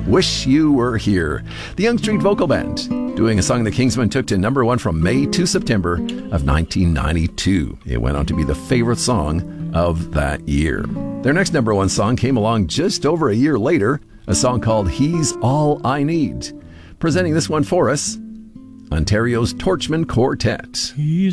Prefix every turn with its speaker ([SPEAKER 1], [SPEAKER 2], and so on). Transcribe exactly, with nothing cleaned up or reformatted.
[SPEAKER 1] Wish You Were Here. The Yonge Street Vocal Band doing a song the Kingsmen took to number one from May to September of nineteen ninety-two. It went on to be the favorite song of that year. Their next number one song came along just over a year later, a song called He's All I Need. Presenting this one for us, Ontario's Torchman Quartet.
[SPEAKER 2] He's